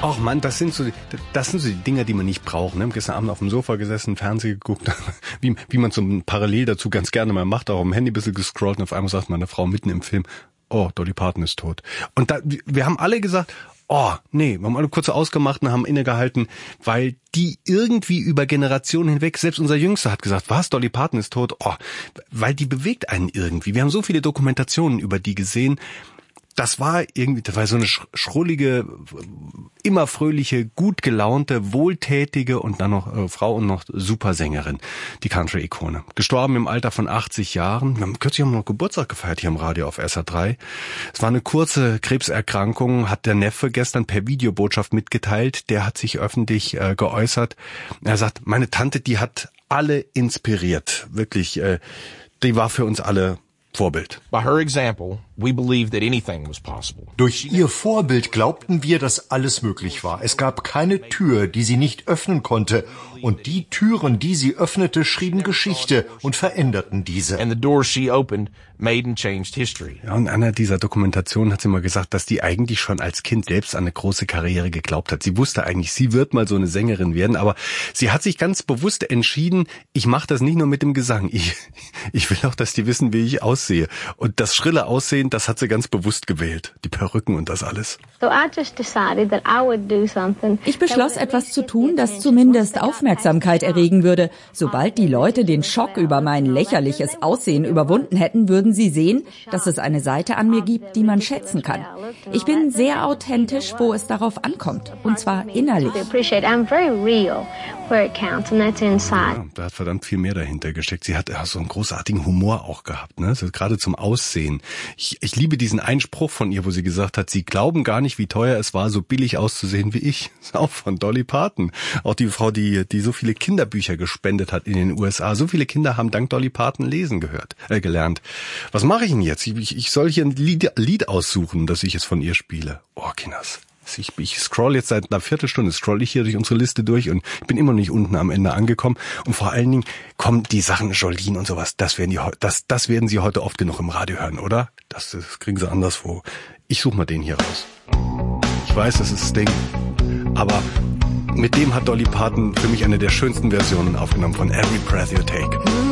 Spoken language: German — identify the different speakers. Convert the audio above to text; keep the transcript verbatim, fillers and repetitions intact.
Speaker 1: Ach Mann, das sind so, das sind so die Dinger, die man nicht braucht. Ne? Gestern Abend auf dem Sofa gesessen, Fernsehen geguckt, wie, wie man so parallel dazu ganz gerne mal macht, auch am Handy ein bisschen gescrollt und auf einmal sagt meine Frau mitten im Film, oh, Dolly Parton ist tot. Und da, wir haben alle gesagt, oh, nee, wir haben alle kurz ausgemacht und haben innegehalten, weil die irgendwie über Generationen hinweg, selbst unser Jüngster hat gesagt, was, Dolly Parton ist tot? Oh, weil die bewegt einen irgendwie. Wir haben so viele Dokumentationen über die gesehen. Das war irgendwie, das war so eine schrullige, immer fröhliche, gut gelaunte, wohltätige und dann noch äh, Frau und noch Supersängerin, die Country-Ikone. Gestorben im Alter von achtzig Jahren. Wir haben kürzlich noch Geburtstag gefeiert hier im Radio auf S R drei. Es war eine kurze Krebserkrankung, hat der Neffe gestern per Videobotschaft mitgeteilt. Der hat sich öffentlich äh, geäußert. Er sagt, meine Tante, die hat alle inspiriert. Wirklich, äh, die war für uns alle Vorbild.
Speaker 2: By her example, we believed that anything was possible.
Speaker 3: Durch ihr Vorbild glaubten wir, dass alles möglich war. Es gab keine Tür, die sie nicht öffnen konnte. Und die Türen, die sie öffnete, schrieben Geschichte und veränderten diese.
Speaker 2: And the doors she opened made and changed history.
Speaker 1: Ja, und in einer dieser Dokumentationen hat sie mal gesagt, dass die eigentlich schon als Kind selbst an eine große Karriere geglaubt hat. Sie wusste eigentlich, sie wird mal so eine Sängerin werden, aber sie hat sich ganz bewusst entschieden, ich mache das nicht nur mit dem Gesang. Ich, ich will auch, dass die wissen, wie ich aussehe. Und das schrille Aussehen, das hat sie ganz bewusst gewählt. Die Perücken und das alles.
Speaker 4: Ich beschloss, etwas zu tun, das zumindest Aufmerksamkeit erregen würde. Sobald die Leute den Schock über mein lächerliches Aussehen überwunden hätten, würden sie sehen, dass es eine Seite an mir gibt, die man schätzen kann. Ich bin sehr authentisch, wo es darauf ankommt. Und zwar innerlich.
Speaker 1: Ja, da hat verdammt viel mehr dahinter gesteckt. Sie hat ja so einen großartigen Humor auch gehabt, ne? So, gerade zum Aussehen. Ich, ich liebe diesen Einspruch von ihr, wo sie gesagt hat, sie glauben gar nicht, wie teuer es war, so billig auszusehen wie ich. Das ist auch von Dolly Parton. Auch die Frau, die, die so viele Kinderbücher gespendet hat in den U S A. So viele Kinder haben dank Dolly Parton lesen gehört, äh, gelernt. Was mache ich denn jetzt? Ich, ich soll hier ein Lied, Lied aussuchen, das ich jetzt von ihr spiele. Oh, Kinders. Ich, ich scroll jetzt seit einer Viertelstunde, scroll ich hier durch unsere Liste durch und bin immer noch nicht unten am Ende angekommen. Und vor allen Dingen kommen die Sachen Jolene und sowas, das werden die, das, das werden Sie heute oft genug im Radio hören, oder? Das, das kriegen Sie anderswo. Ich suche mal den hier raus. Ich weiß, das ist Sting, aber mit dem hat Dolly Parton für mich eine der schönsten Versionen aufgenommen von Every Breath You Take.